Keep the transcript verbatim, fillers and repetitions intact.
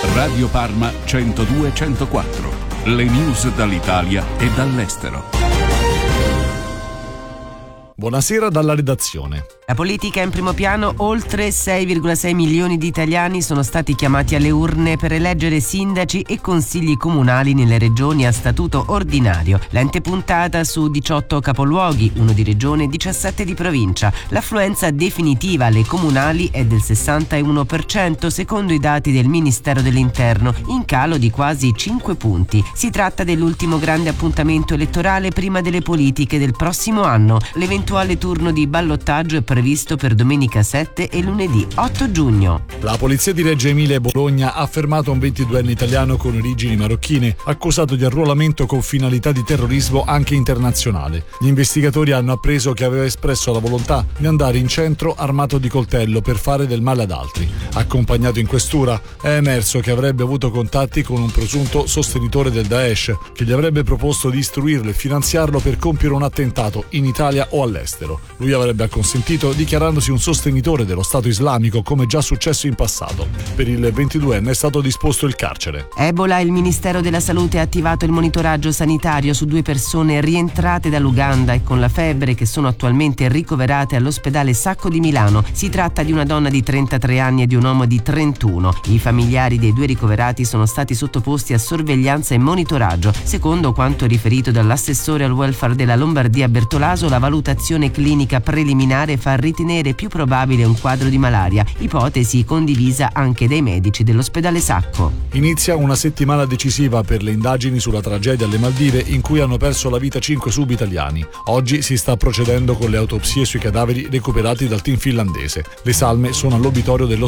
Radio Parma centodue centoquattro. Le news dall'Italia e dall'estero. Buonasera dalla redazione. La politica in primo piano. Oltre sei virgola sei milioni di italiani sono stati chiamati alle urne per eleggere sindaci e consigli comunali nelle regioni a statuto ordinario. L'ente puntata su diciotto capoluoghi, uno di regione e diciassette di provincia. L'affluenza definitiva alle comunali è del sessantuno per cento secondo i dati del Ministero dell'Interno, in calo di quasi cinque punti. Si tratta dell'ultimo grande appuntamento elettorale prima delle politiche del prossimo anno. L'eventuale turno di ballottaggio è previsto per domenica sette e lunedì otto giugno. La polizia di Reggio Emilia e Bologna ha fermato un ventiduenne italiano con origini marocchine, accusato di arruolamento con finalità di terrorismo anche internazionale. Gli investigatori hanno appreso che aveva espresso la volontà di andare in centro armato di coltello per fare del male ad altri. Accompagnato in questura, è emerso che avrebbe avuto contatti con un presunto sostenitore del Daesh, che gli avrebbe proposto di istruirlo e finanziarlo per compiere un attentato in Italia o all'estero. Lui avrebbe acconsentito, dichiarandosi un sostenitore dello Stato islamico, come già successo in passato. Per il ventiduenne è stato disposto il carcere. Ebola. Il Ministero della Salute ha attivato il monitoraggio sanitario su due persone rientrate dall'Uganda e con la febbre, che sono attualmente ricoverate all'ospedale Sacco di Milano. Si tratta di una donna di trentatré anni e di un uomo di trentuno. I familiari dei due ricoverati sono stati sottoposti a sorveglianza e monitoraggio. Secondo quanto riferito dall'assessore al welfare della Lombardia Bertolaso, la valutazione clinica preliminare fa ritenere più probabile un quadro di malaria, ipotesi condivisa anche dai medici dell'ospedale Sacco. Inizia una settimana decisiva per le indagini sulla tragedia alle Maldive, in cui hanno perso la vita cinque sub-italiani. Oggi si sta procedendo con le autopsie sui cadaveri recuperati dal team finlandese. Le salme sono all'obitorio dello